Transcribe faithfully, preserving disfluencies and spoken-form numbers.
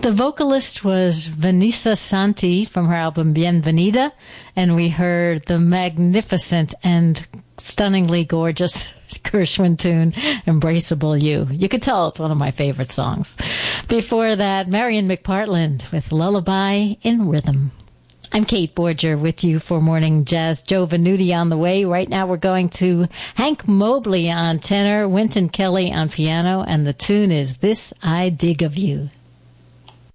The vocalist was Vanessa Santi from her album Bienvenida, and we heard the magnificent and stunningly gorgeous Gershwin tune, Embraceable You. You could tell it's one of my favorite songs. Before that, Marion McPartland with Lullaby in Rhythm. I'm Kate Borger with you for Morning Jazz. Joe Venuti on the way. Right now we're going to Hank Mobley on tenor, Wynton Kelly on piano, and the tune is This I Dig of You.